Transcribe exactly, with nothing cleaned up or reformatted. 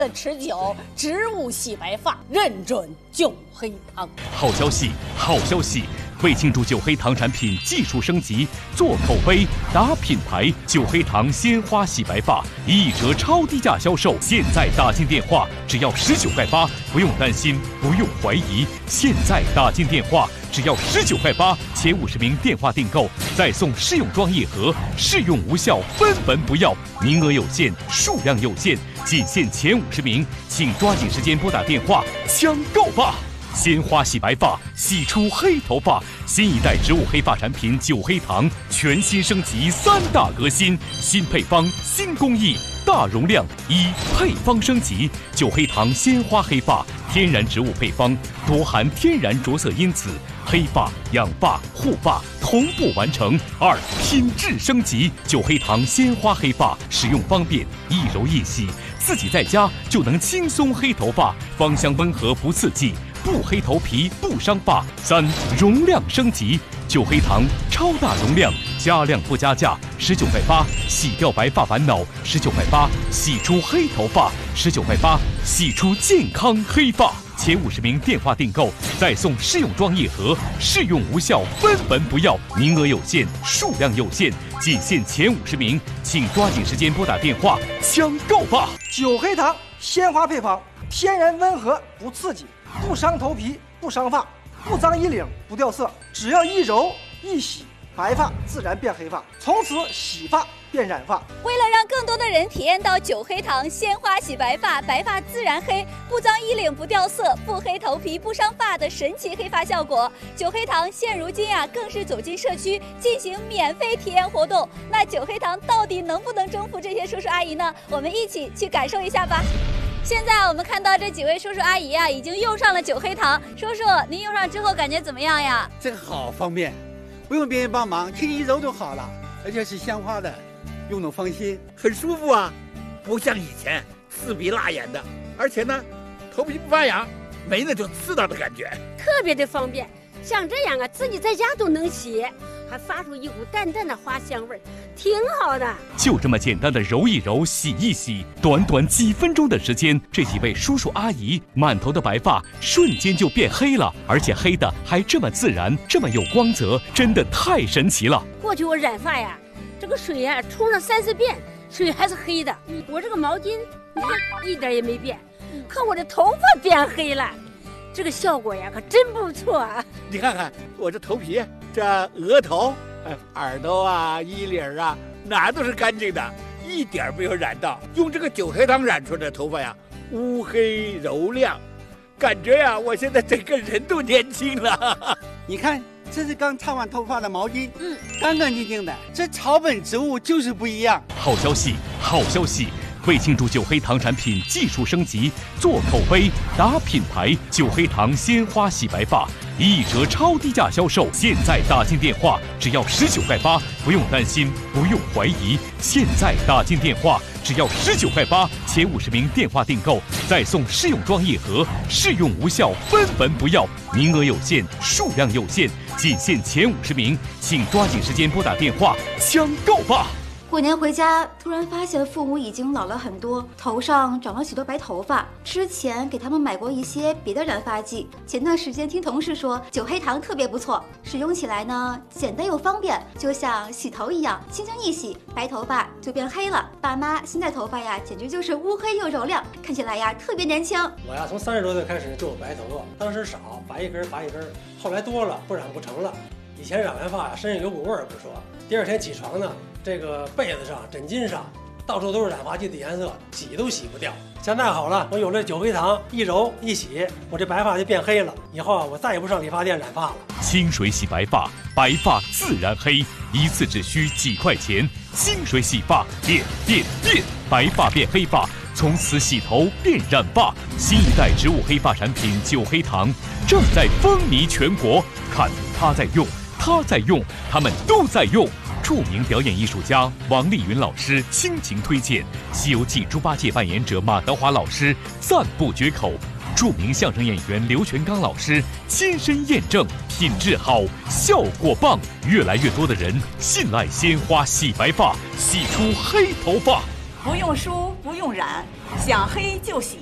持久，植物洗白发，认准九黑堂。 好消息，好消息！为庆祝九黑堂产品技术升级，做口碑、打品牌，九黑堂鲜花洗白发一折超低价销售。现在打进电话只要十九块八，不用担心，不用怀疑。现在打进电话只要十九块八，前五十名电话订购再送试用装一盒，试用无效分文不要，名额有限，数量有限，仅限前五十名，请抓紧时间拨打电话抢购吧！鲜花洗白发，洗出黑头发，新一代植物黑发产品九黑堂全新升级三大革新，新配方、新工艺，大容量。一、配方升级，九黑堂鲜花黑发天然植物配方，多含天然着色因子，黑发、养发、护发同步完成。二、品质升级，九黑堂鲜花黑发使用方便，一揉一洗，自己在家就能轻松黑头发，芳香温和不刺激，不黑头皮不伤发。三、容量升级，九黑堂超大容量，加量不加价，十九块八，洗掉白发烦恼，十九块八，洗出黑头发，十九块八，洗出健康黑发。前五十名电话订购再送试用装一盒，试用无效分文不要，名额有限，数量有限，仅限前五十名，请抓紧时间拨打电话抢购吧！ 九黑堂鲜花配方，天然温和不刺激，不伤头皮不伤发，不脏衣领不掉色，只要一揉一洗，白发自然变黑发，从此洗发变染发。 为了让更多的人体验到九黑堂鲜花洗白发，白发自然黑，不脏衣领不掉色，不黑头皮不伤发的神奇黑发效果，九黑堂现如今啊更是走进社区进行免费体验活动。那九黑堂到底能不能征服这些叔叔阿姨呢？我们一起去感受一下吧。现在我们看到这几位叔叔阿姨啊，已经用上了九黑堂。叔叔，您用上之后感觉怎么样呀？ 这个好方便，不用别人帮忙，轻轻一揉就好了，而且是鲜花的，用着放心，很舒服啊，不像以前刺鼻辣眼的，而且呢，头皮不发痒，没那种刺到的感觉， 特别的方便。像这样啊，自己在家都能洗，还发出一股淡淡的花香味，挺好的。 就这么简单的揉一揉、洗一洗，短短几分钟的时间，这几位叔叔阿姨满头的白发瞬间就变黑了，而且黑的还这么自然，这么有光泽，真的太神奇了。 过去我染发呀，这个水呀冲了三四遍，水还是黑的。我这个毛巾，你看一点也没变，可我的头发变黑了。这个效果呀，可真不错啊！ 你看看我这头皮，这额头、耳朵啊、衣领啊，哪都是干净的，一点没有染到。用这个九黑堂染出来的头发呀，乌黑柔亮，感觉呀，我现在整个人都年轻了。你看，这是刚擦完头发的毛巾，嗯，干干净净的。这草本植物就是不一样。 好消息，好消息！为庆祝九黑堂产品技术升级，做口碑、打品牌，九黑堂鲜花洗白发一折超低价销售。现在打进电话只要十九块八，不用担心，不用怀疑。现在打进电话只要十九块八，前五十名电话订购再送试用装一盒，试用无效分文不要，名额有限，数量有限，仅限前五十名，请抓紧时间拨打电话抢购吧！ 过年回家，突然发现父母已经老了很多，头上长了许多白头发。之前给他们买过一些别的染发剂，前段时间听同事说九黑堂特别不错，使用起来呢简单又方便，就像洗头一样，轻轻一洗，白头发就变黑了。爸妈现在头发呀，简直就是乌黑又柔亮，看起来呀特别年轻。 我呀从三十多岁开始就有白头发，当时少，拔一根拔一根，后来多了不染不成了。以前染完发呀，身上有股味儿不说，第二天起床呢，这个被子上、枕巾上，到处都是染发剂的颜色，洗都洗不掉。现在好了，我有了九黑堂，一揉一洗，我这白发就变黑了。以后啊，我再也不上理发店染发了。 清水洗白发，白发自然黑，一次只需几块钱。清水洗发，变变变，白发变黑发，从此洗头变染发。新一代植物黑发产品九黑堂正在风靡全国，看他在用，他在用，他们都在用。著名表演艺术家王丽云老师倾情推荐，《西游记》猪八戒扮演者马德华老师赞不绝口，著名相声演员刘全刚老师亲身验证，品质好，效果棒，越来越多的人信赖鲜花洗白发，洗出黑头发。 不用梳，不用用染，想黑就洗。